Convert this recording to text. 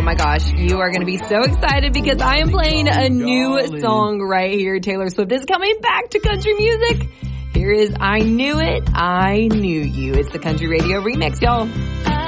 my gosh, you are going to be so excited because I am playing a new song right here. Taylor Swift is coming back to country music. Here is I Knew It, I Knew You. It's the Country Radio Remix, y'all.